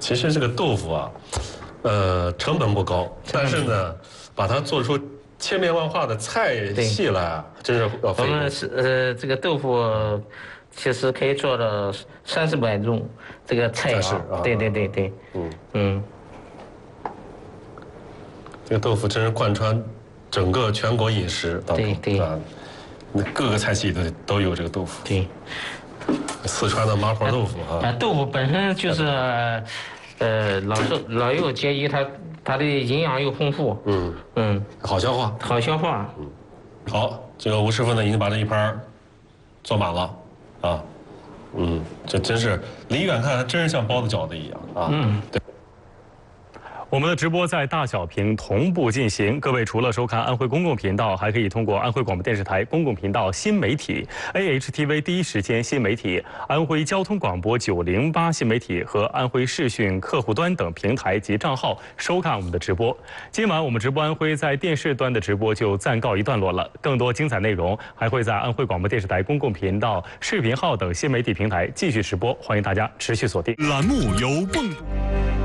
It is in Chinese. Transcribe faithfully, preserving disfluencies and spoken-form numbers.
其实这个豆腐啊，呃，成本不高，但是呢，把它做出千变万化的菜系来啊，真是要费我们是呃，这个豆腐其实可以做到三四百种这个菜啊。 啊对对对对，嗯嗯， 这个豆腐真是贯穿整个全国饮食当中， 对对啊，那各个菜系都都有这个豆腐。 对。 四川的麻婆豆腐啊， 啊，豆腐本身就是，呃，老少老幼皆宜，它它的营养又丰富， 嗯嗯， 好消化， 好消化。 嗯，好，这个吴师傅呢已经把这一盘做满了，啊，嗯，这真是离远看还真是像包子饺子一样啊，嗯，对。 我们的直播在大小屏同步进行，各位除了收看安徽公共频道，还可以通过安徽广播电视台公共频道新媒体、A H T V 第一时间新媒体、安徽交通广播九零八新媒体和安徽视讯客户端等平台及账号收看我们的直播。今晚我们直播安徽在电视端的直播就暂告一段落了，更多精彩内容还会在安徽广播电视台公共频道、视频号等新媒体平台继续直播，欢迎大家持续锁定。 栏目由蹦。